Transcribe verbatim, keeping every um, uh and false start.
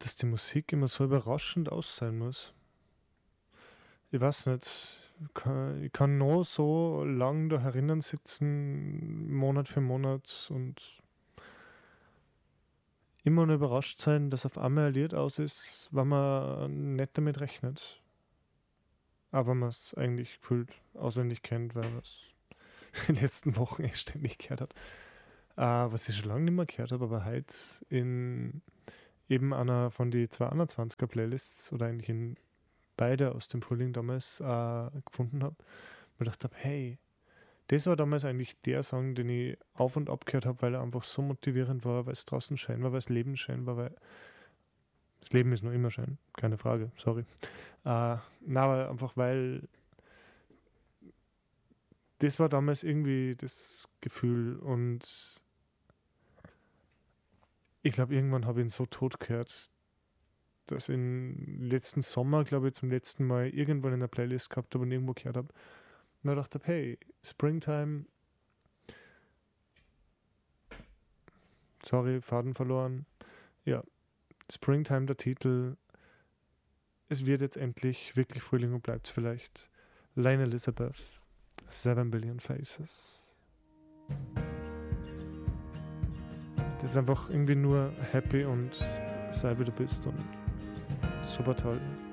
dass die Musik immer so überraschend aus sein muss. Ich weiß nicht, ich kann, ich kann noch so lang da herinnen sitzen, Monat für Monat und immer nur überrascht sein, dass auf einmal ein Lied aus ist, wenn man nicht damit rechnet. Aber man es eigentlich gefühlt auswendig kennt, weil man es in den letzten Wochen echt ständig gehört hat. Äh, was ich schon lange nicht mehr gehört habe, aber heute in eben einer von die zweihundertzwanziger Playlists oder eigentlich in beide aus dem Frühling damals äh, gefunden habe, mir gedacht habe, hey, das war damals eigentlich der Song, den ich auf und ab gehört habe, weil er einfach so motivierend war, weil es draußen schön war, weil es Leben schön war, weil das Leben ist noch immer schön, keine Frage, sorry. Äh, na, aber einfach weil das war damals irgendwie das Gefühl und ich glaube, irgendwann habe ich ihn so tot gehört, dass ich im letzten Sommer, glaube ich, zum letzten Mal irgendwann in der Playlist gehabt habe und irgendwo gehört habe. Und ich dachte, hey, Springtime, sorry, Faden verloren. Ja, Springtime, der Titel. Es wird jetzt endlich wirklich Frühling und bleibt vielleicht. Lane Elizabeth, Seven Billion Faces. Das ist einfach irgendwie nur happy und sei wie du bist und super toll.